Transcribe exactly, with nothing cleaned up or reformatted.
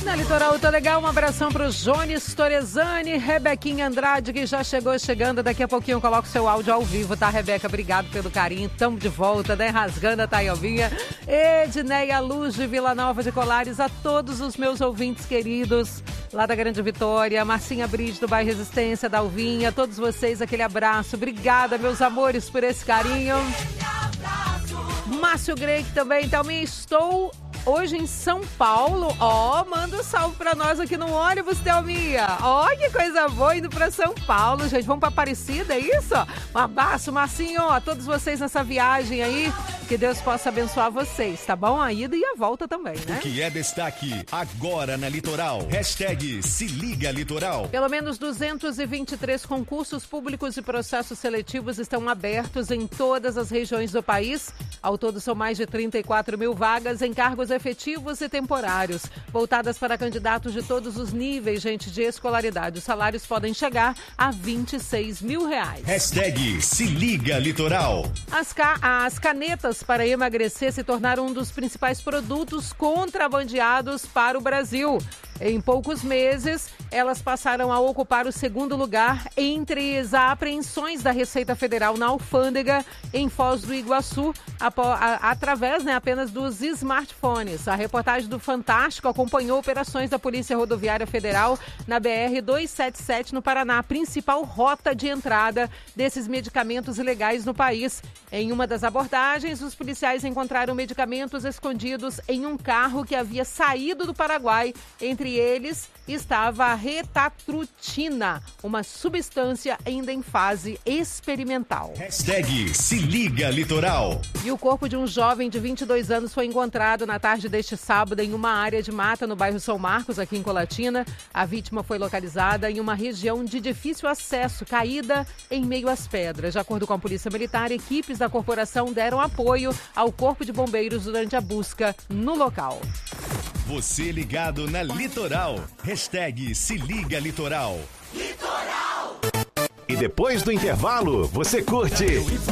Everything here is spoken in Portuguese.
Na Litoral Tá Legal, um abração pro Jones Torezani, Rebequinha Andrade, que já chegou chegando. Daqui a pouquinho eu coloco seu áudio ao vivo, tá, Rebeca? Obrigado pelo carinho. Tamo de volta, né? Rasgando a Taiovinha. Edneia Luz de Vila Nova de Colares, a todos os meus ouvintes queridos lá da Grande Vitória, Marcinha Bride do bairro Resistência, da Alvinha, todos vocês, aquele abraço. Obrigada, meus amores, por esse carinho. Márcio Grey também, também estou hoje em São Paulo. Ó, oh, manda um salve pra nós aqui no ônibus, Thelminha. Ó, oh, que coisa boa, indo pra São Paulo, gente. Vamos pra Aparecida, é isso? Um abraço, Marcinho, a todos vocês nessa viagem aí. Que Deus possa abençoar vocês, tá bom? A ida e a volta também, né? O que é destaque agora na Litoral. Hashtag Se Liga Litoral. Pelo menos duzentos e vinte e três concursos públicos e processos seletivos estão abertos em todas as regiões do país. Ao todo, são mais de trinta e quatro mil vagas em cargos efetivos e temporários, voltadas para candidatos de todos os níveis, gente, de escolaridade. Os salários podem chegar a vinte e seis mil reais. Hashtag Se Liga Litoral. As, ca as canetas para emagrecer se tornaram um dos principais produtos contrabandeados para o Brasil. Em poucos meses, elas passaram a ocupar o segundo lugar entre as apreensões da Receita Federal na alfândega em Foz do Iguaçu, a, a, através né, apenas dos smartphones. A reportagem do Fantástico acompanhou operações da Polícia Rodoviária Federal na B R duzentos e setenta e sete no Paraná, a principal rota de entrada desses medicamentos ilegais no país. Em uma das abordagens, os policiais encontraram medicamentos escondidos em um carro que havia saído do Paraguai. Entre eles estava a retatrutina, uma substância ainda em fase experimental. Hashtag Se Liga Litoral. E o corpo de um jovem de vinte e dois anos foi encontrado na tarde deste sábado em uma área de mata no bairro São Marcos, aqui em Colatina. A vítima foi localizada em uma região de difícil acesso, caída em meio às pedras. De acordo com a Polícia Militar, equipes da corporação deram apoio ao Corpo de Bombeiros durante a busca no local. Você ligado na Litoral. Hashtag Se Liga Litoral. Litoral. E depois do intervalo, você curte